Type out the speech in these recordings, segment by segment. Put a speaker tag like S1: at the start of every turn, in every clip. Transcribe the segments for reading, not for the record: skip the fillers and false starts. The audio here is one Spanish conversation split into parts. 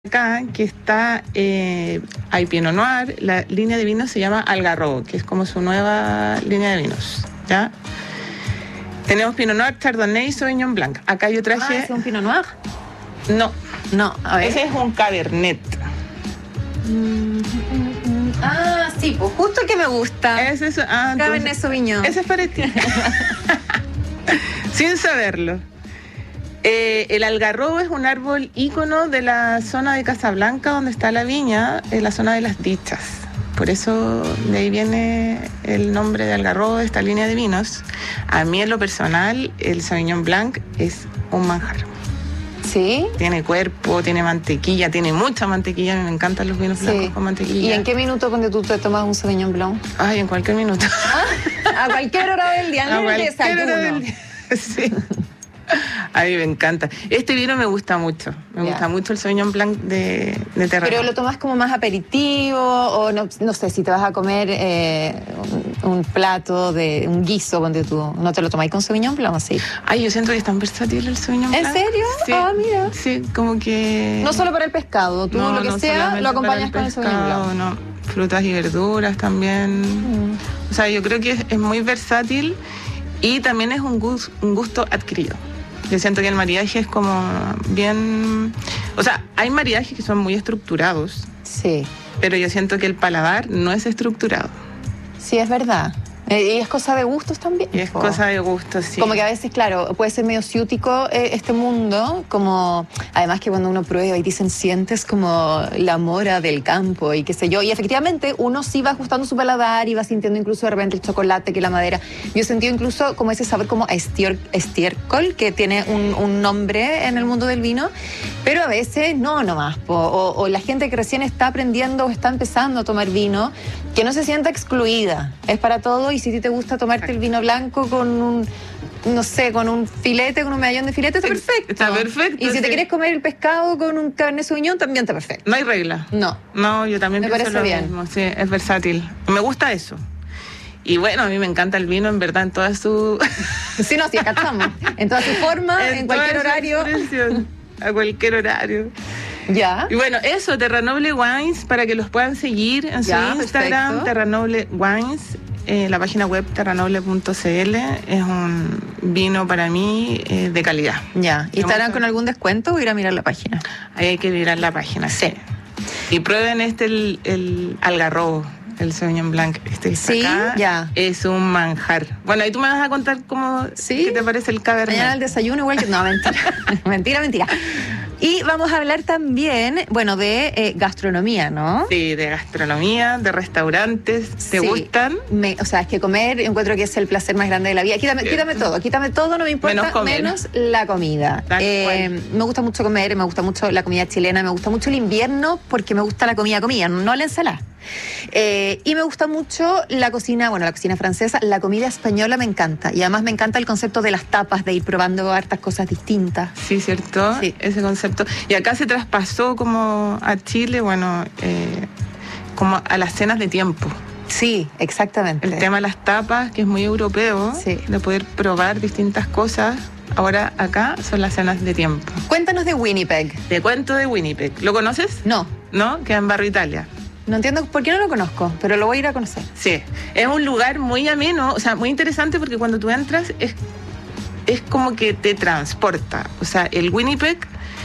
S1: Acá que está, hay Pinot Noir, la línea de vinos se llama Algarrobo, que es como su nueva línea de vinos, ¿ya? Tenemos Pinot Noir, Chardonnay y Sauvignon Blanc. Acá yo traje...
S2: ¿Es un Pinot Noir?
S1: No.
S2: No, a ver.
S1: Ese es un Cabernet.
S2: Sí, pues justo el que me gusta.
S1: Ese es...
S2: Cabernet Sauvignon.
S1: Ese es para ti. Sin saberlo. El algarrobo es un árbol ícono de la zona de Casablanca, donde está la viña, en la zona de las dichas. Por eso de ahí viene el nombre de algarrobo de esta línea de vinos. A mí en lo personal, el Sauvignon Blanc es un manjar.
S2: ¿Sí?
S1: Tiene cuerpo, tiene mantequilla, tiene mucha mantequilla. A mí me encantan los vinos blancos con mantequilla.
S2: ¿Y en qué minuto cuando tú te tomas un Sauvignon Blanc?
S1: Ay, en cualquier minuto.
S2: A cualquier hora del día,
S1: a cualquier hora del día. Sí. A mí me encanta. Este vino me gusta mucho. Me gusta mucho el Sauvignon Blanc de Terranova.
S2: ¿Pero lo tomas como más aperitivo? O no sé, si te vas a comer un plato de un guiso, ponte tú, ¿no te lo tomáis con Sauvignon Blanc así?
S1: Ay, yo siento que es tan versátil el Sauvignon Blanc.
S2: ¿En serio?
S1: Sí.
S2: Mira.
S1: Sí, como que...
S2: No solo para el pescado, tú lo que sea lo acompañas con el Sauvignon Blanc.
S1: No, frutas y verduras también. O sea, yo creo que es muy versátil y también es un gusto adquirido. Yo siento que el maridaje es como bien... O sea, hay maridajes que son muy estructurados.
S2: Sí.
S1: Pero yo siento que el paladar no es estructurado.
S2: Sí, es verdad. Y es cosa de gustos también.
S1: Y es cosa de gustos, sí.
S2: Como que a veces, claro, puede ser medio ciútico este mundo, como además que cuando uno prueba y dicen sientes como la mora del campo y qué sé yo, y efectivamente uno sí va ajustando su paladar y va sintiendo incluso de repente el chocolate, que la madera. Yo he sentido incluso como ese sabor como a estiércol, que tiene un nombre en el mundo del vino, pero a veces no nomás, o la gente que recién está aprendiendo o está empezando a tomar vino, que no se sienta excluida, es para todo. Y si a ti te gusta tomarte el vino blanco con un, no sé, con un filete, con un medallón de filete, está perfecto.
S1: Está perfecto.
S2: Y si te quieres comer el pescado con un Cabernet Sauvignon, también está perfecto.
S1: No hay regla. No, yo también pienso lo mismo. Sí, es versátil. Me gusta eso. Y bueno, a mí me encanta el vino, en verdad, en toda su...
S2: Sí, acá estamos. En toda su forma, en cualquier horario.
S1: A cualquier horario.
S2: Ya.
S1: Y bueno, eso, Terranoble Wines, para que los puedan seguir en su Instagram, perfecto. Terranoble Wines, la página web terranoble.cl. Es un vino para mí de calidad.
S2: Ya. ¿Y estarán con algún descuento o ir a mirar la página?
S1: Ahí hay que mirar la página, sí. Y prueben el algarrobo, el Sauvignon Blanc.
S2: Sí,
S1: acá,
S2: ya.
S1: Es un manjar. Bueno, ahí tú me vas a contar cómo qué te parece el Cabernet.
S2: Mañana al desayuno igual que... No, mentira. mentira. Y vamos a hablar también, bueno, de gastronomía, ¿no?
S1: Sí, de gastronomía, de restaurantes. ¿Te gustan?
S2: O sea, es que comer, encuentro que es el placer más grande de la vida. Quítame todo, no me importa, menos la comida. Me gusta mucho comer, me gusta mucho la comida chilena, me gusta mucho el invierno porque me gusta la comida, no la ensalada. Y me gusta mucho la cocina francesa, la comida española me encanta. Y además me encanta el concepto de las tapas, de ir probando hartas cosas distintas.
S1: Sí, ¿cierto? Sí. Ese concepto. Y acá se traspasó como a Chile, como a las cenas de tiempo.
S2: Sí, exactamente.
S1: El tema de las tapas, que es muy europeo, de poder probar distintas cosas. Ahora acá son las cenas de tiempo.
S2: Cuéntanos de Winnipeg.
S1: Te cuento de Winnipeg. ¿Lo conoces?
S2: No.
S1: ¿No? Queda en Barrio Italia.
S2: No entiendo por qué no lo conozco, pero lo voy a ir a conocer.
S1: Sí, es un lugar muy ameno, o sea, muy interesante porque cuando tú entras es como que te transporta. O sea, el Winnipeg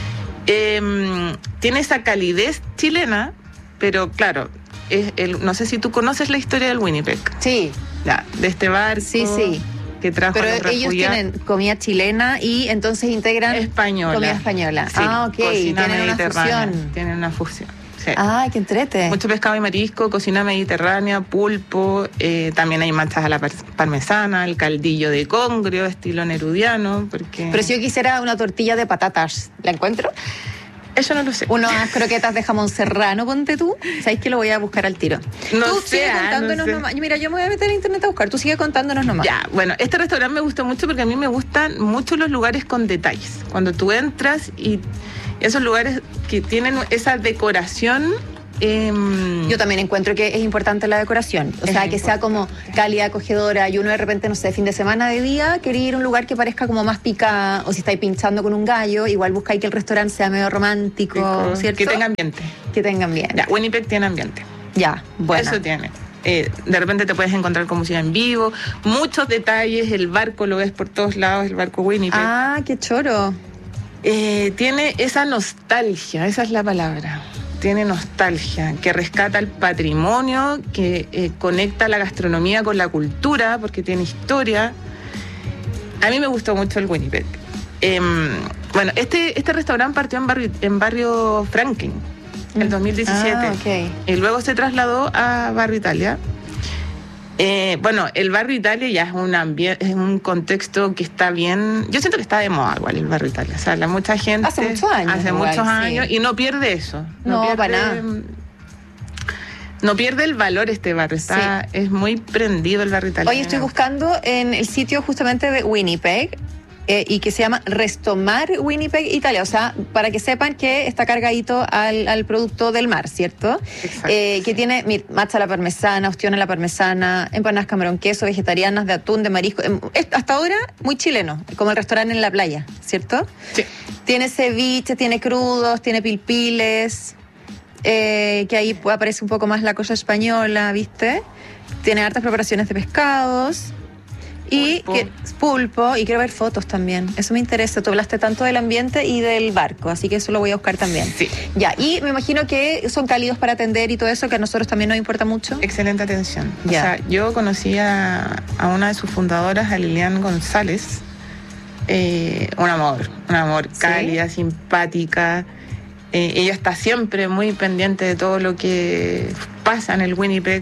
S1: tiene esa calidez chilena, pero claro, no sé si tú conoces la historia del Winnipeg.
S2: Sí.
S1: Ya, de este barco.
S2: Sí.
S1: Que trajo
S2: pero
S1: a los
S2: ellos tienen comida chilena y entonces integran comida española.
S1: Sí,
S2: tienen una fusión.
S1: Tienen una fusión. Sí.
S2: Ay, qué entrete.
S1: Mucho pescado y marisco, cocina mediterránea, pulpo, también hay manchas a la parmesana, el caldillo de congrio, estilo nerudiano, porque...
S2: Pero si yo quisiera una tortilla de patatas, ¿la encuentro?
S1: Eso no lo sé.
S2: Unas croquetas de jamón serrano, ponte tú. ¿Sabes que lo voy a buscar al tiro? Tú sigue contándonos nomás. Mira, yo me voy a meter a internet a buscar. Tú sigue contándonos nomás.
S1: Ya, bueno, este restaurante me gustó mucho porque a mí me gustan mucho los lugares con detalles. Cuando tú entras y esos lugares que tienen esa decoración
S2: Yo también encuentro que es importante la decoración, o sea, que sea como cálida, acogedora, y uno de repente, no sé, fin de semana, de día, quería ir a un lugar que parezca como más picada, o si estáis pinchando con un gallo, igual buscáis que el restaurante sea medio romántico, ¿cierto?
S1: Que tenga ambiente.
S2: Que tenga ambiente.
S1: Ya, Winnipeg tiene ambiente.
S2: Ya, bueno.
S1: Eso tiene. De repente te puedes encontrar con música en vivo, muchos detalles, el barco lo ves por todos lados, el barco Winnipeg.
S2: Ah, qué choro.
S1: Tiene esa nostalgia, esa es la palabra. Tiene nostalgia, que rescata el patrimonio, que conecta la gastronomía con la cultura, porque tiene historia. A mí me gustó mucho el Winnipeg. Bueno, este restaurante partió en barrio Franklin, en 2017.
S2: Okay.
S1: Y luego se trasladó a Barrio Italia. Bueno, el Barrio Italia ya es un contexto que está bien. Yo siento que está de moda igual el Barrio Italia. O sea, mucha gente.
S2: Hace muchos años.
S1: Hace
S2: igual,
S1: muchos años
S2: sí.
S1: Y no pierde eso.
S2: No,
S1: pierde,
S2: para nada.
S1: No pierde el valor este barrio. Es muy prendido el Barrio Italia.
S2: Hoy estoy buscando en el sitio justamente de Winnipeg. Y que se llama Restomar Winnipeg, Italia. O sea, para que sepan que está cargadito al producto del mar, ¿cierto?
S1: Exacto.
S2: Que tiene matcha a la parmesana, ostión a la parmesana, empanadas camarón queso, vegetarianas de atún, de marisco. Hasta ahora, muy chileno, como el restaurante en la playa, ¿cierto?
S1: Sí.
S2: Tiene ceviche, tiene crudos, tiene pilpiles, que ahí aparece un poco más la cosa española, ¿viste? Tiene hartas preparaciones de pescados. Y pulpo, y quiero ver fotos también. Eso me interesa. Tú hablaste tanto del ambiente y del barco, así que eso lo voy a buscar también.
S1: Sí.
S2: Ya, y me imagino que son cálidos para atender y todo eso, que a nosotros también nos importa mucho.
S1: Excelente atención.
S2: Ya.
S1: O sea, yo conocí a una de sus fundadoras, a Lilian González. Un amor,
S2: ¿Sí?
S1: cálida, simpática. Ella está siempre muy pendiente de todo lo que pasa en el Winnipeg.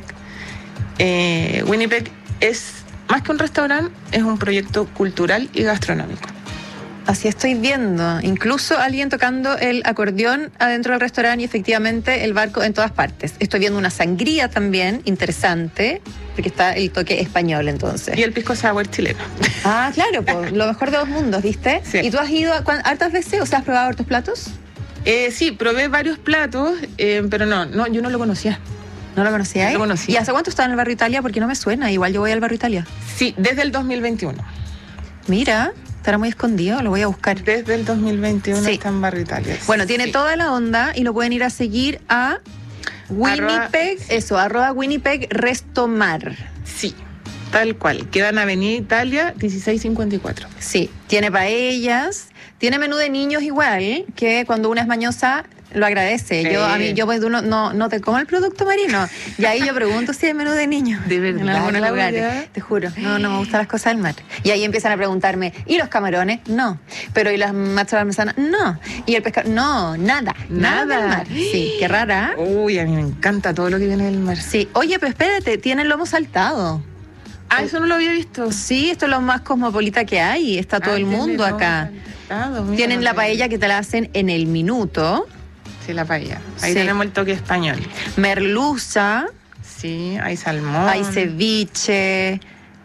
S1: Winnipeg es más que un restaurante, es un proyecto cultural y gastronómico.
S2: Así estoy viendo. Incluso alguien tocando el acordeón adentro del restaurante y efectivamente el barco en todas partes. Estoy viendo una sangría también, interesante, porque está el toque español entonces.
S1: Y el pisco sour chileno.
S2: Ah, claro, pues, lo mejor de dos mundos, ¿viste?
S1: Sí.
S2: ¿Y tú has ido hartas veces? O sea, ¿has probado hartos platos?
S1: Sí, probé varios platos, pero no, yo no lo conocía.
S2: ¿No lo conocías?
S1: No lo conocía.
S2: ¿Y hace cuánto está en el Barrio Italia? Porque no me suena. Igual yo voy al Barrio Italia.
S1: Sí, desde el 2021.
S2: Mira, estará muy escondido, lo voy a buscar.
S1: Desde el 2021
S2: Sí.
S1: está en Barrio Italia.
S2: Bueno, tiene
S1: Sí.
S2: toda la onda y lo pueden ir a seguir a Winnipeg, @Winnipeg Restomar.
S1: Sí, tal cual. Queda en Avenida Italia, 1654.
S2: Sí, tiene paellas, tiene menú de niños igual, que cuando una es mañosa lo agradece.
S1: Sí.
S2: Yo pues uno no te como el producto marino. Y ahí yo pregunto si hay menú de niños.
S1: ¿De verdad,
S2: En algunos
S1: Claudia?
S2: lugares. Te juro, no me gustan las cosas del mar. Y ahí empiezan a preguntarme, ¿y los camarones? No. Pero ¿y las machas parmesanas? No. ¿Y el pescado? No, nada. Nada del mar. Sí, qué rara.
S1: Uy, a mí me encanta todo lo que viene del mar.
S2: Sí. Oye, pero espérate, tienen lomo saltado.
S1: Ah, eso no lo había visto.
S2: Sí, esto es lo más cosmopolita que hay. Está todo el
S1: tiene
S2: mundo
S1: lomo
S2: acá.
S1: saltado, mira,
S2: Tienen
S1: no
S2: la
S1: lo había
S2: paella que te la hacen en el minuto.
S1: visto. Sí, la paella. Ahí
S2: Sí.
S1: tenemos el toque español.
S2: Merluza,
S1: Sí, hay salmón.
S2: hay ceviche,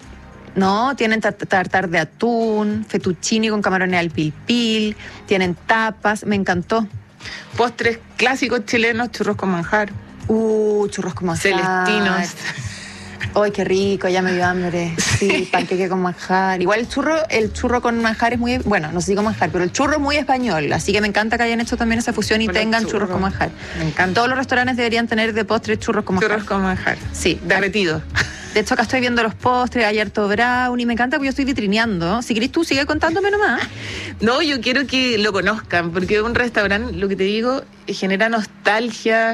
S2: ¿no? Tienen tartar de atún, fettuccini con camarones al pilpil, tienen tapas, me encantó.
S1: Postres clásicos chilenos, churros con manjar.
S2: Churros con manjar.
S1: Celestinos.
S2: ¡Ay, qué rico! Ya me dio hambre. Sí, panqueque con manjar. Igual el churro con manjar es muy... Bueno, no sé si con manjar, pero el churro es muy español. Así que me encanta que hayan hecho también esa fusión y
S1: Con los
S2: tengan churros con manjar.
S1: Me encanta.
S2: Todos los restaurantes deberían tener de postre churros con manjar.
S1: Churros con manjar.
S2: Sí.
S1: Derretido.
S2: De hecho, acá estoy viendo los postres, hay harto brownie, me encanta porque yo estoy vitrineando. Si querés tú, sigue contándome nomás.
S1: No, yo quiero que lo conozcan, porque un restaurante, lo que te digo, genera nostalgia.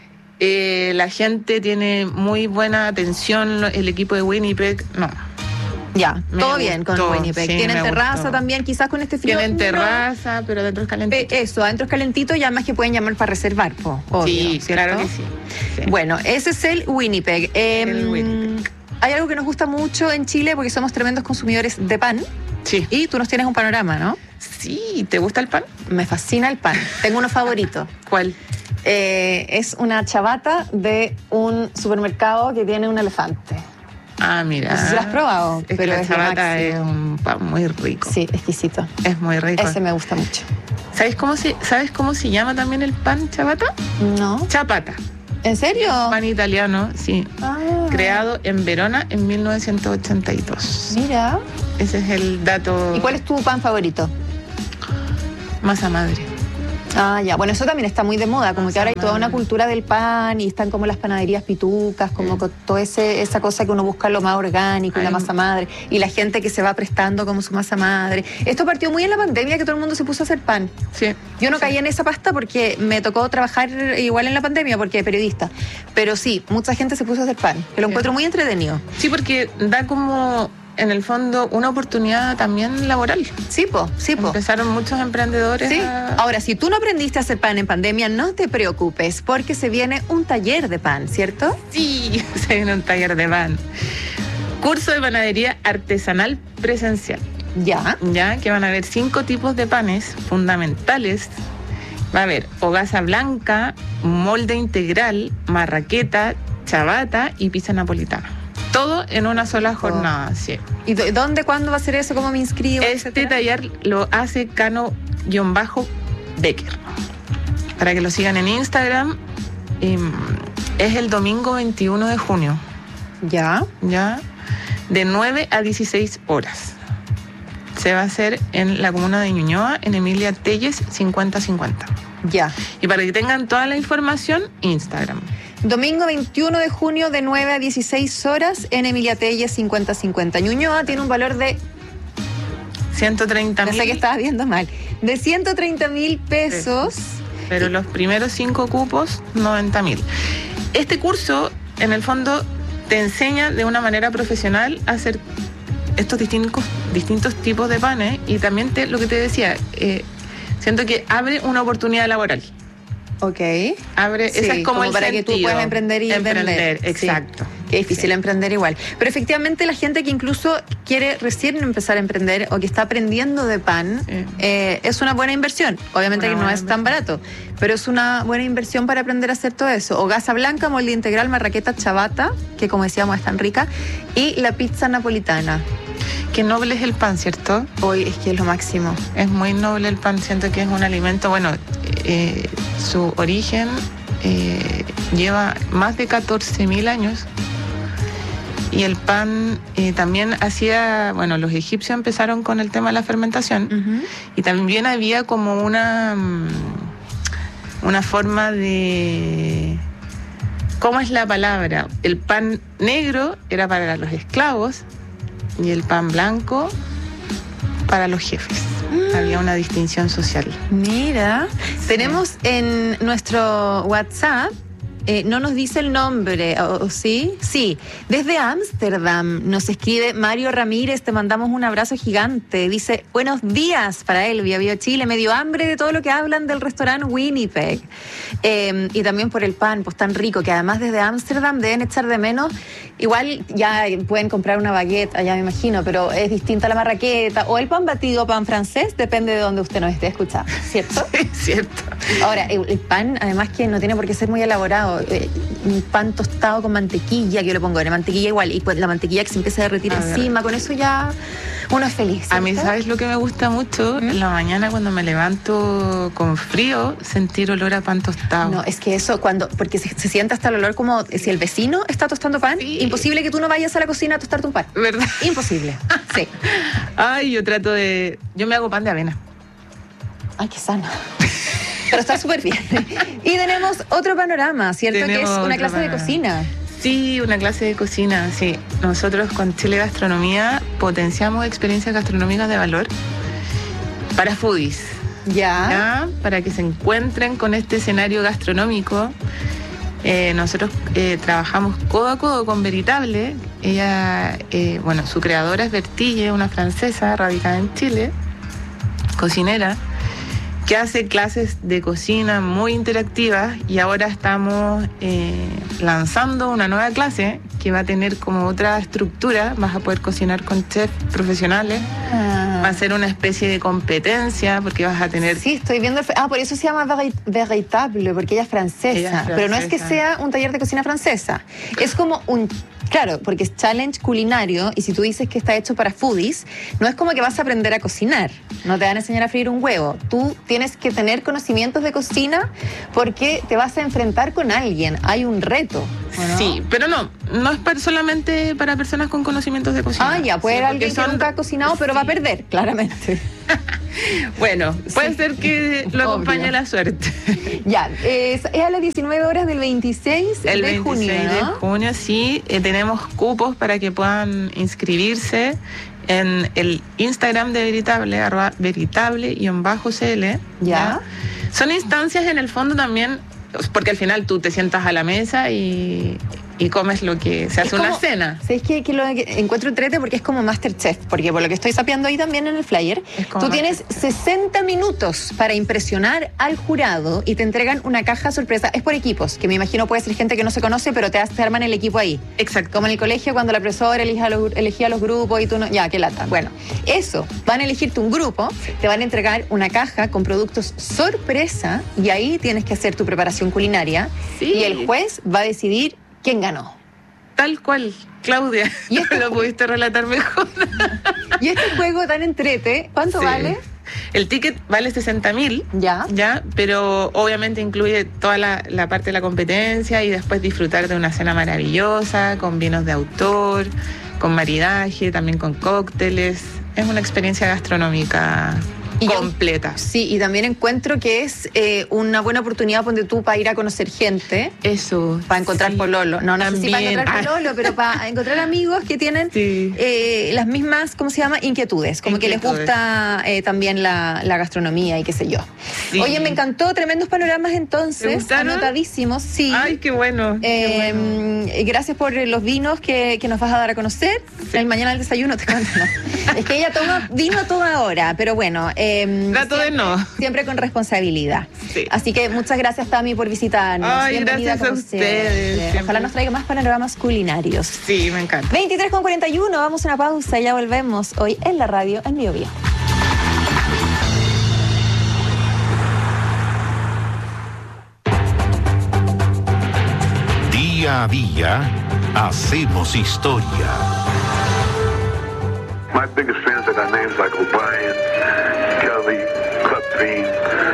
S1: La gente tiene muy buena atención, el equipo de Winnipeg, no.
S2: Ya,
S1: Me
S2: todo bien con
S1: gustó,
S2: Winnipeg.
S1: sí,
S2: Tienen
S1: me
S2: terraza
S1: gustó.
S2: también, quizás con este frío.
S1: Tienen
S2: no.
S1: terraza, pero adentro es calentito.
S2: Eso, adentro es calentito y además que pueden llamar para reservar, obvio,
S1: Sí,
S2: ¿cierto?
S1: claro que sí. Sí.
S2: Bueno, ese es el Winnipeg.
S1: El Winnipeg.
S2: Hay algo que nos gusta mucho en Chile porque somos tremendos consumidores de pan
S1: Sí.
S2: y tú nos tienes un panorama, ¿no?
S1: Sí, ¿te gusta el pan?
S2: Me fascina el pan. Tengo uno favorito.
S1: ¿Cuál?
S2: Es una chabata de un supermercado que tiene un elefante.
S1: Ah, mira.
S2: No sé si lo has probado,
S1: Es que
S2: pero
S1: la
S2: es lo
S1: chabata es
S2: máximo.
S1: un pan muy rico.
S2: Sí, exquisito.
S1: Es muy rico.
S2: Ese me gusta mucho.
S1: ¿Sabes cómo se llama también el pan chabata?
S2: ¿No?
S1: Chapata.
S2: ¿En serio?
S1: Pan italiano, sí.
S2: Ah.
S1: Creado en Verona en 1982.
S2: Mira.
S1: Ese es el dato.
S2: ¿Y cuál es tu pan favorito?
S1: Masa madre.
S2: Ah, ya. Bueno, eso también está muy de moda, como que ahora hay toda una
S1: madre.
S2: cultura del pan y están como las panaderías pitucas, como con toda esa cosa que uno busca lo más orgánico, la masa madre, y la gente que se va prestando como su masa madre. Esto partió muy en la pandemia, que todo el mundo se puso a hacer pan.
S1: Sí.
S2: Yo no caí en esa pasta porque me tocó trabajar igual en la pandemia, porque periodista. Pero sí, mucha gente se puso a hacer pan, que lo encuentro muy entretenido.
S1: Sí, porque da como, en el fondo, una oportunidad también laboral.
S2: Sí, po.
S1: Empezaron muchos emprendedores.
S2: Sí. Ahora, si tú no aprendiste a hacer pan en pandemia, no te preocupes, porque se viene un taller de pan, ¿cierto?
S1: Sí, se viene un taller de pan. Curso de panadería artesanal presencial.
S2: Ya.
S1: Ya, que van a haber 5 tipos de panes fundamentales. Va a haber hogaza blanca, molde integral, marraqueta, ciabatta y pizza napolitana. Todo en una sola jornada, sí.
S2: ¿Y dónde, cuándo va a ser eso? ¿Cómo me inscribo?
S1: Este
S2: etcétera?
S1: taller lo hace Cano-Becker. Para que lo sigan en Instagram. Es el domingo 21 de junio.
S2: Ya.
S1: ¿Ya? De 9 a 16 horas. Se va a hacer en la comuna de Ñuñoa, en Emilia Telles 5050.
S2: Ya.
S1: Y para que tengan toda la información, Instagram.
S2: Domingo 21 de junio de 9 a 16 horas en Emilia Telles 5050. Ñuñoa tiene un valor de...
S1: 130.000.
S2: Pensé que estabas viendo mal. De 130.000 pesos.
S1: Pero los primeros 5 cupos, 90.000. Este curso, en el fondo, te enseña de una manera profesional a hacer estos distintos tipos de panes y también lo que te decía, siento que abre una oportunidad laboral.
S2: Ok.
S1: Abre,
S2: Sí,
S1: ese es como el
S2: para
S1: sentido.
S2: que tú puedas emprender y vender.
S1: Exacto.
S2: Sí. Qué difícil emprender igual. Pero efectivamente la gente que incluso quiere recién empezar a emprender o que está aprendiendo de pan, es una buena inversión. Obviamente que no es tan barato, pero es una buena inversión para aprender a hacer todo eso. Hogaza blanca, molde integral, marraqueta, ciabatta, que como decíamos es tan rica, y la pizza napolitana.
S1: Qué noble es el pan, ¿cierto?
S2: Hoy es que es lo máximo.
S1: Es muy noble el pan, siento que es un alimento, bueno, su origen lleva más de 14.000 años. Y el pan también hacía, bueno, los egipcios empezaron con el tema de la fermentación, y también había como una forma de... ¿Cómo es la palabra? El pan negro era para los esclavos y el pan blanco para los jefes. Había una distinción social.
S2: Mira, tenemos en nuestro WhatsApp, no nos dice el nombre, ¿o sí? Sí, desde Ámsterdam nos escribe Mario Ramírez, te mandamos un abrazo gigante. Dice, buenos días para él, Viva Chile, me dio hambre de todo lo que hablan del restaurante Winnipeg. Y también por el pan, pues tan rico, que además desde Ámsterdam deben echar de menos. Igual ya pueden comprar una baguette allá, me imagino, pero es distinta la marraqueta o el pan batido, pan francés, depende de donde usted nos esté escuchando, ¿cierto?
S1: Sí, cierto.
S2: Ahora, el pan, además que no tiene por qué ser muy elaborado, un pan tostado con mantequilla, que yo le pongo en mantequilla igual, y pues la mantequilla que se empieza a derretir encima, con eso ya uno es feliz, ¿cierto?
S1: A mí, ¿sabes lo que me gusta mucho? En la mañana cuando me levanto con frío, sentir olor a pan tostado.
S2: No, es que eso, porque se siente hasta el olor como si el vecino está tostando pan,
S1: Sí.
S2: imposible que tú no vayas a la cocina a tostarte un pan.
S1: ¿Verdad?
S2: Imposible, sí.
S1: Ay, yo me hago pan de avena.
S2: Ay, qué sano. Pero está súper bien. Y tenemos otro panorama, ¿cierto?
S1: Tenemos
S2: que es una
S1: otro
S2: clase de
S1: panorama.
S2: cocina.
S1: Sí, una clase de cocina, sí. Nosotros con Chile Gastronomía potenciamos experiencias gastronómicas de valor para foodies,
S2: Ya.
S1: ¿ya? Para que se encuentren con este escenario gastronómico. Nosotros trabajamos codo a codo con Veritable. Ella, bueno, su creadora es Bertille, una francesa radicada en Chile, cocinera, que hace clases de cocina muy interactivas, y ahora estamos lanzando una nueva clase que va a tener como otra estructura. Vas a poder cocinar con chefs profesionales Va a ser una especie de competencia porque vas a tener...
S2: Sí, estoy viendo... por eso se llama Véritable, porque ella es francesa. Pero no es que sea un taller de cocina francesa. Es como un... Claro, porque es challenge culinario y si tú dices que está hecho para foodies, no es como que vas a aprender a cocinar, no te van a enseñar a freír un huevo. Tú tienes que tener conocimientos de cocina porque te vas a enfrentar con alguien, hay un reto, ¿no?
S1: Sí, pero no es solamente para personas con conocimientos de cocina.
S2: Ya, puede haber alguien que nunca ha cocinado, pero va a perder, claramente.
S1: Bueno, puede ser que lo acompañe la suerte.
S2: Ya, es a las 19 horas del 26 de junio, ¿no?
S1: de junio, sí. Tenemos cupos para que puedan inscribirse en el Instagram de Veritable, @veritable_cl.
S2: ¿Ya?
S1: Son instancias en el fondo también, porque al final tú te sientas a la mesa y comes lo que se hace, una cena.
S2: ¿Sabes qué? Que lo encuentro entrete porque es como MasterChef, porque por lo que estoy sapeando ahí también en el flyer, tú tienes 60 minutos para impresionar al jurado y te entregan una caja sorpresa. Es por equipos, que me imagino puede ser gente que no se conoce, pero te arman el equipo ahí.
S1: Exacto.
S2: Como en el colegio cuando la profesora elegía los grupos y tú no... Ya, qué lata. Bueno, eso, van a elegirte un grupo, te van a entregar una caja con productos sorpresa y ahí tienes que hacer tu preparación culinaria y el juez va a decidir quién ganó.
S1: Tal cual, Claudia. ¿Y lo pudiste relatar mejor?
S2: Y este juego tan entrete, ¿cuánto vale?
S1: El ticket vale 60.000, ya, pero obviamente incluye toda la parte de la competencia y después disfrutar de una cena maravillosa, con vinos de autor, con maridaje, también con cócteles. Es una experiencia gastronómica completa.
S2: Sí, y también encuentro que es una buena oportunidad donde tú para ir a conocer gente.
S1: Eso.
S2: Para encontrar pololo. No sé si para encontrar pololo, pero para encontrar amigos que tienen las mismas, ¿cómo se llama? Inquietudes. Como que les gusta también la gastronomía y qué sé yo. Sí. Oye, me encantó, tremendos panoramas entonces.
S1: ¿Te gustaron?
S2: Anotadísimos, sí.
S1: Ay, qué bueno.
S2: Gracias por los vinos que nos vas a dar a conocer. Mañana el desayuno te cuento. Es que ella toma vino a toda hora, pero bueno.
S1: Trato de no.
S2: Siempre con responsabilidad.
S1: Sí.
S2: Así que muchas gracias, Tami, por visitarnos.
S1: Ay, gracias a ustedes.
S2: Ojalá nos traiga más panoramas culinarios.
S1: Sí, me encanta.
S2: 23:41, vamos a una pausa y ya volvemos hoy en la radio en Bio Bio.
S3: Día a día hacemos historia.
S4: My biggest fans are names like O'Brien, Kelly, Clubbean.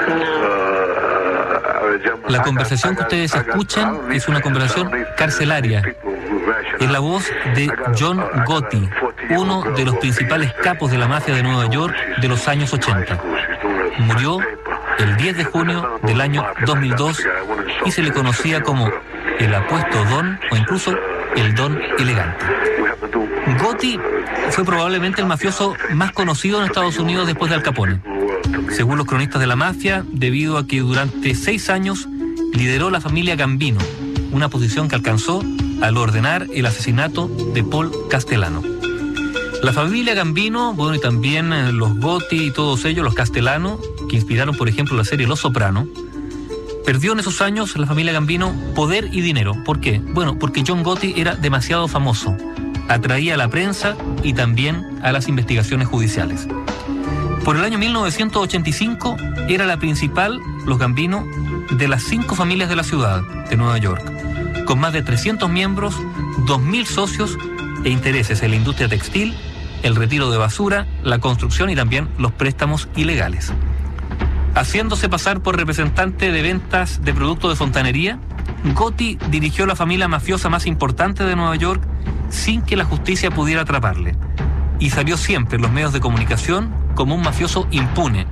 S5: La conversación que ustedes escuchan es una conversación carcelaria. Es la voz de John Gotti, uno de los principales capos de la mafia de Nueva York de los años 80. Murió el 10 de junio del año 2002 y se le conocía como el apuesto Don o incluso el Don elegante. Gotti fue probablemente el mafioso más conocido en Estados Unidos después de Al Capone, según los cronistas de la mafia, debido a que durante 6 años lideró la familia Gambino, una posición que alcanzó al ordenar el asesinato de Paul Castellano. La familia Gambino, bueno, y también los Gotti y todos ellos, los Castellano, que inspiraron, por ejemplo, la serie Los Soprano, perdió en esos años la familia Gambino poder y dinero. ¿Por qué? Bueno, porque John Gotti era demasiado famoso. Atraía a la prensa y también a las investigaciones judiciales. Por el año 1985 era la principal, los Gambino, de las 5 familias de la ciudad de Nueva York, con más de 300 miembros, 2.000 socios e intereses en la industria textil, el retiro de basura, la construcción y también los préstamos ilegales. Haciéndose pasar por representante de ventas de productos de fontanería, Gotti dirigió la familia mafiosa más importante de Nueva York sin que la justicia pudiera atraparle. Y salió siempre en los medios de comunicación como un mafioso impune.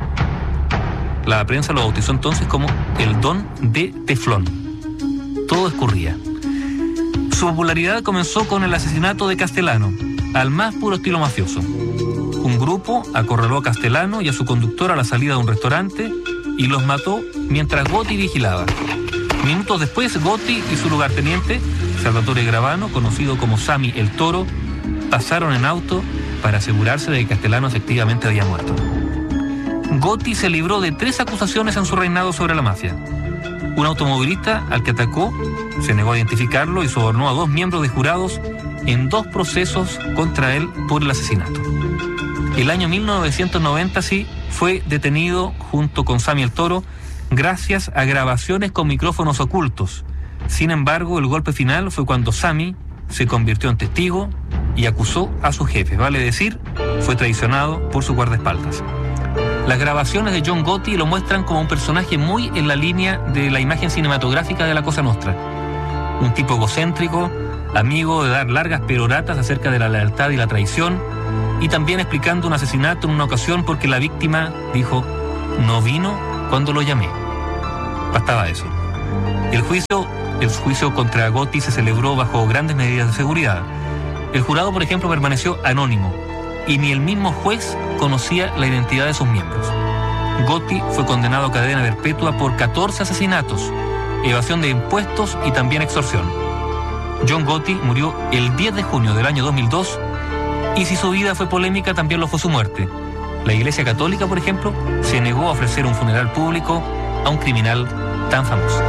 S5: La prensa lo bautizó entonces como el Don de Teflón. Todo escurría. Su popularidad comenzó con el asesinato de Castellano, al más puro estilo mafioso. Un grupo acorraló a Castellano y a su conductor a la salida de un restaurante y los mató mientras Gotti vigilaba. Minutos después, Gotti y su lugarteniente, Salvatore Gravano, conocido como Sammy el Toro, pasaron en auto para asegurarse de que Castellano efectivamente había muerto. Gotti se libró de 3 acusaciones en su reinado sobre la mafia. Un automovilista al que atacó se negó a identificarlo y sobornó a 2 miembros de jurados en 2 procesos contra él por el asesinato. El año 1990 sí fue detenido junto con Sammy el Toro gracias a grabaciones con micrófonos ocultos. Sin embargo, el golpe final fue cuando Sammy se convirtió en testigo y acusó a sus jefes. Vale decir, fue traicionado por su guardaespaldas. Las grabaciones de John Gotti lo muestran como un personaje muy en la línea de la imagen cinematográfica de la Cosa Nostra. Un tipo egocéntrico, amigo de dar largas peroratas acerca de la lealtad y la traición, y también explicando un asesinato en una ocasión porque la víctima dijo, no vino cuando lo llamé. Bastaba eso. El juicio contra Gotti se celebró bajo grandes medidas de seguridad. El jurado, por ejemplo, permaneció anónimo y ni el mismo juez conocía la identidad de sus miembros. Gotti fue condenado a cadena perpetua por 14 asesinatos, evasión de impuestos y también extorsión. John Gotti murió el 10 de junio del año 2002 y si su vida fue polémica, también lo fue su muerte. La Iglesia Católica, por ejemplo, se negó a ofrecer un funeral público a un criminal tan famoso.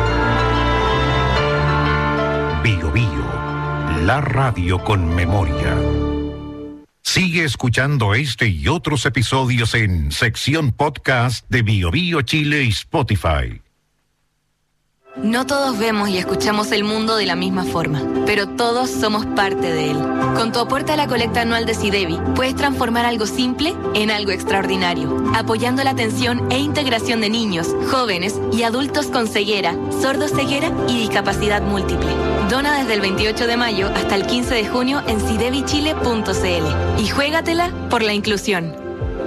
S3: Bio Bio, la radio con memoria. Sigue escuchando este y otros episodios en sección podcast de Bio Bio Chile y Spotify.
S6: No todos vemos y escuchamos el mundo de la misma forma, pero todos somos parte de él. Con tu aporte a la colecta anual de SIDEBI, puedes transformar algo simple en algo extraordinario, apoyando la atención e integración de niños, jóvenes y adultos con ceguera, sordoceguera y discapacidad múltiple. Dona desde el 28 de mayo hasta el 15 de junio en sidebichile.cl y juégatela por la inclusión.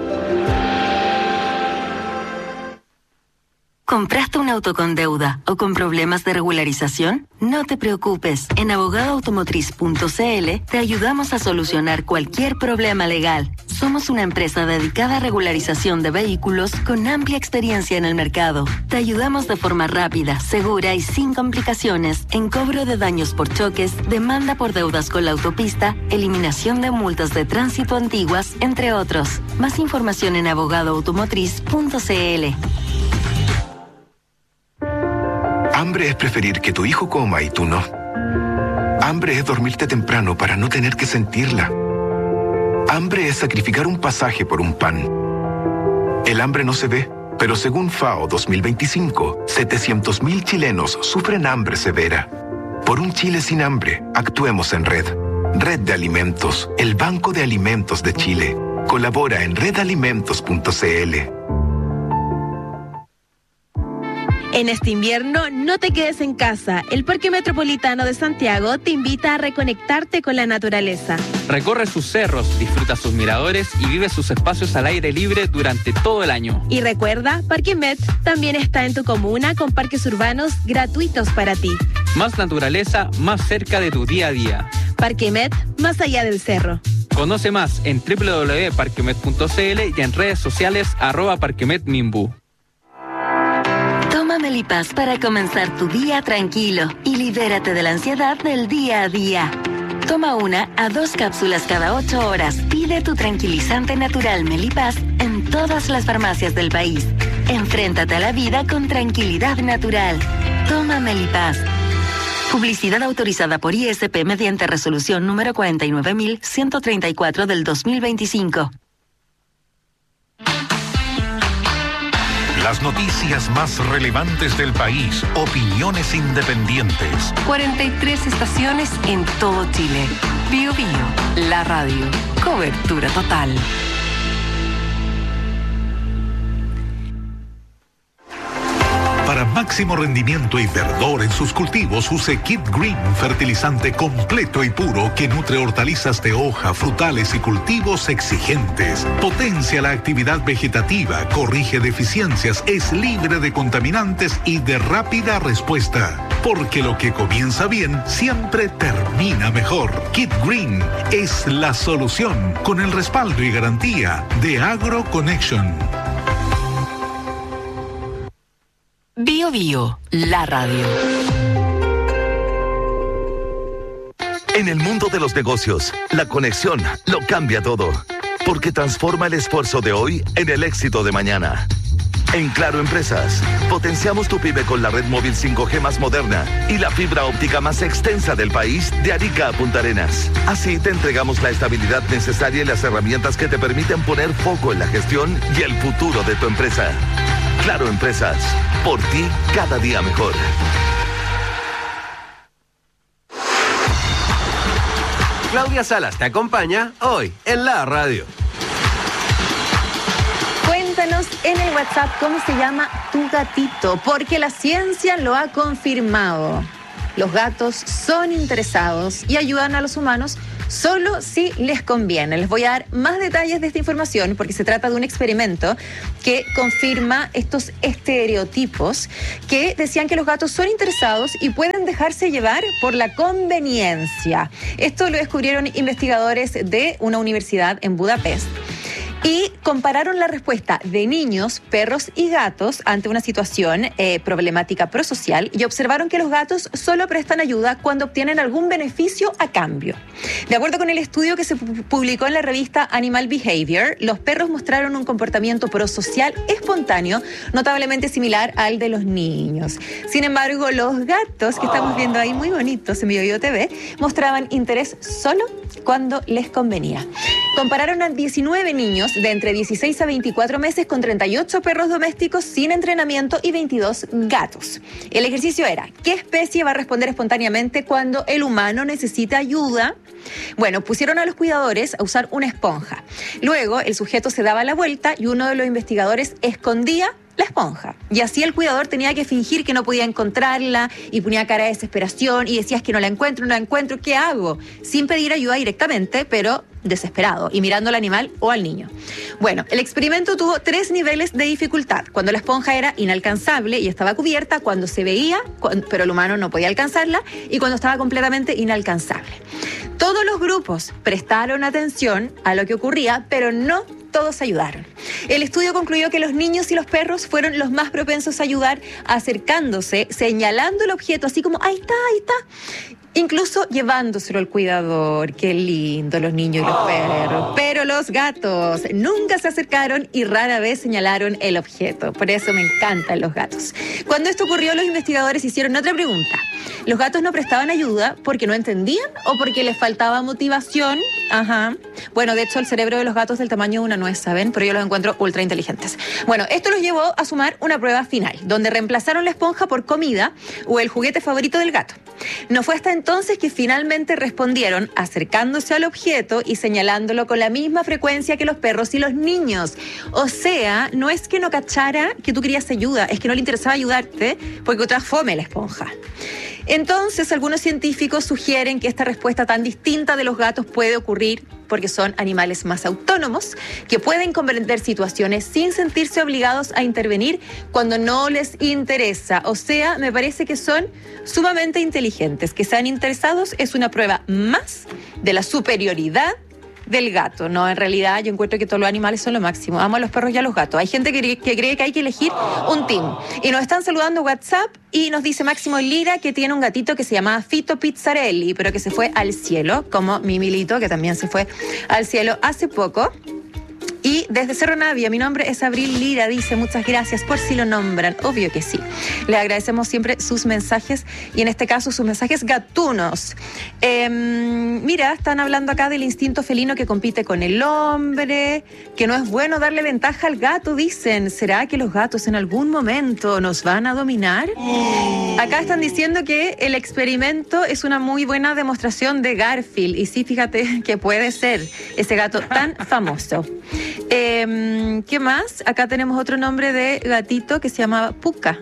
S7: ¿Compraste un auto con deuda o con problemas de regularización? No te preocupes. En abogadoautomotriz.cl te ayudamos a solucionar cualquier problema legal. Somos una empresa dedicada a regularización de vehículos con amplia experiencia en el mercado. Te ayudamos de forma rápida, segura y sin complicaciones en cobro de daños por choques, demanda por deudas con la autopista, eliminación de multas de tránsito antiguas, entre otros. Más información en abogadoautomotriz.cl.
S8: Hambre es preferir que tu hijo coma y tú no. Hambre es dormirte temprano para no tener que sentirla. Hambre es sacrificar un pasaje por un pan. El hambre no se ve, pero según FAO 2025, 700.000 chilenos sufren hambre severa. Por un Chile sin hambre, actuemos en red. Red de Alimentos, el Banco de Alimentos de Chile. Colabora en redalimentos.cl.
S9: En este invierno, no te quedes en casa. El Parque Metropolitano de Santiago te invita a reconectarte con la naturaleza.
S10: Recorre sus cerros, disfruta sus miradores y vive sus espacios al aire libre durante todo el año.
S9: Y recuerda, Parque Met también está en tu comuna con parques urbanos gratuitos para ti.
S10: Más naturaleza, más cerca de tu día a día.
S9: Parque Met, más allá del cerro.
S10: Conoce más en www.parquemet.cl y en redes sociales @parquemetminbu.
S7: Toma Melipaz para comenzar tu día tranquilo y libérate de la ansiedad del día a día. Toma 1 a 2 cápsulas cada 8 horas. Pide tu tranquilizante natural Melipaz en todas las farmacias del país. Enfréntate a la vida con tranquilidad natural. Toma Melipaz. Publicidad autorizada por ISP mediante resolución número 49.134 del 2025.
S3: Las noticias más relevantes del país, opiniones independientes.
S11: 43 estaciones en todo Chile. Bio Bio, la radio. Cobertura total.
S12: Para máximo rendimiento y verdor en sus cultivos, use Kit Green, fertilizante completo y puro que nutre hortalizas de hoja, frutales y cultivos exigentes. Potencia la actividad vegetativa, corrige deficiencias, es libre de contaminantes y de rápida respuesta. Porque lo que comienza bien siempre termina mejor. Kit Green es la solución con el respaldo y garantía de AgroConnection.
S11: Bio Bio, la radio.
S13: En el mundo de los negocios, la conexión lo cambia todo, porque transforma el esfuerzo de hoy en el éxito de mañana. En Claro Empresas, potenciamos tu pyme con la red móvil 5G más moderna y la fibra óptica más extensa del país de Arica a Punta Arenas. Así te entregamos la estabilidad necesaria y las herramientas que te permiten poner foco en la gestión y el futuro de tu empresa. Claro Empresas, por ti cada día mejor.
S14: Claudia Salas te acompaña hoy en la radio.
S2: Cuéntanos en el WhatsApp cómo se llama tu gatito, porque la ciencia lo ha confirmado. Los gatos son interesados y ayudan a los humanos solo si les conviene. Les voy a dar más detalles de esta información porque se trata de un experimento que confirma estos estereotipos que decían que los gatos son interesados y pueden dejarse llevar por la conveniencia. Esto lo descubrieron investigadores de una universidad en Budapest. Y compararon la respuesta de niños, perros y gatos ante una situación problemática prosocial y observaron que los gatos solo prestan ayuda cuando obtienen algún beneficio a cambio. De acuerdo con el estudio que se publicó en la revista Animal Behavior, los perros mostraron un comportamiento prosocial espontáneo notablemente similar al de los niños. Sin embargo, los gatos, que estamos viendo ahí muy bonitos en BioBio TV, mostraban interés solo cuando les convenía. Compararon a 19 niños de entre 16 a 24 meses con 38 perros domésticos sin entrenamiento y 22 gatos. El ejercicio era, ¿qué especie va a responder espontáneamente cuando el humano necesita ayuda? Bueno, pusieron a los cuidadores a usar una esponja. Luego, el sujeto se daba la vuelta y uno de los investigadores escondía la esponja. Y así el cuidador tenía que fingir que no podía encontrarla y ponía cara de desesperación y decía, es que no la encuentro, ¿qué hago? Sin pedir ayuda directamente, pero desesperado y mirando al animal o al niño. Bueno, el experimento tuvo 3 niveles de dificultad. Cuando la esponja era inalcanzable y estaba cubierta, cuando se veía, pero el humano no podía alcanzarla, y cuando estaba completamente inalcanzable. Todos los grupos prestaron atención a lo que ocurría, pero no todos ayudaron. El estudio concluyó que los niños y los perros fueron los más propensos a ayudar acercándose, señalando el objeto, así como, ahí está, incluso llevándoselo al cuidador. Qué lindo los niños y los perros. Pero los gatos nunca se acercaron y rara vez señalaron el objeto. Por eso me encantan los gatos. Cuando esto ocurrió, los investigadores hicieron otra pregunta. ¿Los gatos no prestaban ayuda porque no entendían o porque les faltaba motivación? Ajá. Bueno, de hecho, el cerebro de los gatos es del tamaño de una nuez, ¿saben? Pero yo los encuentro ultra inteligentes. Bueno, esto los llevó a sumar una prueba final, donde reemplazaron la esponja por comida o el juguete favorito del gato. No fue hasta entonces que finalmente respondieron acercándose al objeto y señalándolo con la misma frecuencia que los perros y los niños. O sea, no es que no cachara que tú querías ayuda, es que no le interesaba ayudarte porque otra fome la esponja. Entonces, algunos científicos sugieren que esta respuesta tan distinta de los gatos puede ocurrir porque son animales más autónomos, que pueden comprender situaciones sin sentirse obligados a intervenir cuando no les interesa. O sea, me parece que son sumamente inteligentes. Que sean interesados es una prueba más de la superioridad del gato. No, en realidad yo encuentro que todos los animales son lo máximo. Amo a los perros y a los gatos. Hay gente que cree que hay que elegir un team. Y nos están saludando WhatsApp y nos dice Máximo Lira que tiene un gatito que se llamaba Fito Pizzarelli, pero que se fue al cielo, como mi Milito, que también se fue al cielo hace poco. Y desde Cerro Navia, mi nombre es Abril Lira, dice, muchas gracias por si lo nombran. Obvio que sí. Le agradecemos siempre sus mensajes y en este caso sus mensajes gatunos. Mira, están hablando acá del instinto felino que compite con el hombre, que no es bueno darle ventaja al gato, dicen. ¿Será que los gatos en algún momento nos van a dominar? Acá están diciendo que el experimento es una muy buena demostración de Garfield. Y sí, fíjate que puede ser ese gato tan famoso. ¿Qué más? Acá tenemos otro nombre de gatito que se llamaba Puka.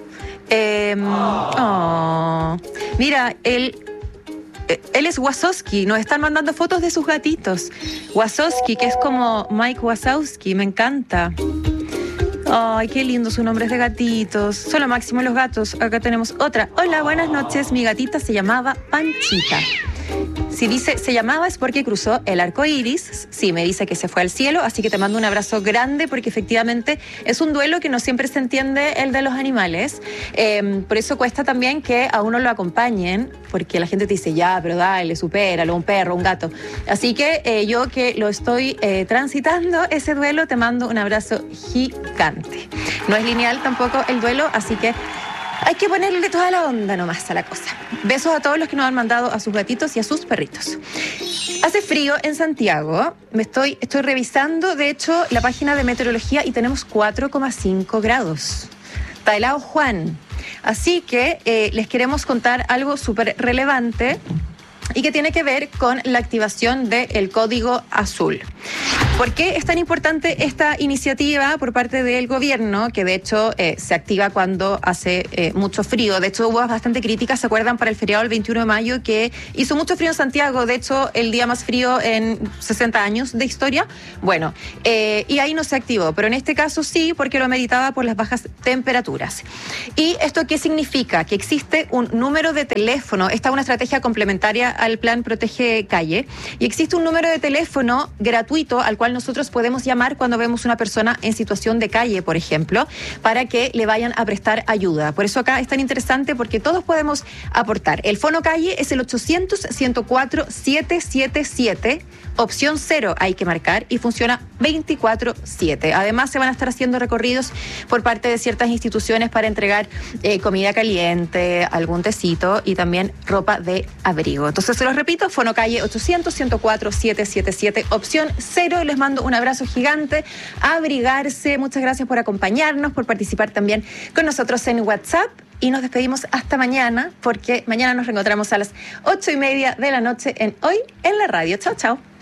S2: Mira, él es Wazowski. Nos están mandando fotos de sus gatitos. Wazowski, que es como Mike Wazowski. Me encanta. Ay, qué lindo su nombre de gatitos. Son lo máximo los gatos. Acá tenemos otra. Hola, buenas noches. Mi gatita se llamaba Panchita. Si dice se llamaba es porque cruzó el arco iris. Sí, me dice que se fue al cielo, así que te mando un abrazo grande porque efectivamente es un duelo que no siempre se entiende, el de los animales. Por eso cuesta también que a uno lo acompañen, porque la gente te dice ya, pero dale, supéralo, un perro, un gato. Así que yo que lo estoy transitando ese duelo, te mando un abrazo gigante. No es lineal tampoco el duelo, así que hay que ponerle toda la onda nomás a la cosa. Besos a todos los que nos han mandado a sus gatitos y a sus perritos. Hace frío en Santiago. Estoy revisando, de hecho, la página de meteorología y tenemos 4,5 grados. Está helado Juan. Así que les queremos contar algo súper relevante y que tiene que ver con la activación del Código Azul. ¿Por qué es tan importante esta iniciativa por parte del gobierno? Que de hecho se activa cuando hace mucho frío. De hecho hubo bastante críticas, ¿se acuerdan? Para el feriado del 21 de mayo que hizo mucho frío en Santiago. De hecho, el día más frío en 60 años de historia. Bueno, y ahí no se activó. Pero en este caso sí, porque lo ameritaba por las bajas temperaturas. ¿Y esto qué significa? Que existe un número de teléfono. Esta es una estrategia complementaria al plan Protege Calle. Y existe un número de teléfono gratuito al cual nosotros podemos llamar cuando vemos una persona en situación de calle, por ejemplo, para que le vayan a prestar ayuda. Por eso acá es tan interesante porque todos podemos aportar. El Fono Calle es el 800-104-777, opción 0 hay que marcar y funciona 24/7. Además se van a estar haciendo recorridos por parte de ciertas instituciones para entregar comida caliente, algún tecito y también ropa de abrigo. Entonces se los repito, Fono Calle 800-104-777, opción 0. Les mando un abrazo gigante, abrigarse. Muchas gracias por acompañarnos, por participar también con nosotros en WhatsApp y nos despedimos hasta mañana porque mañana nos reencontramos a las 8:30 de la noche en Hoy en la Radio. Chao, chao.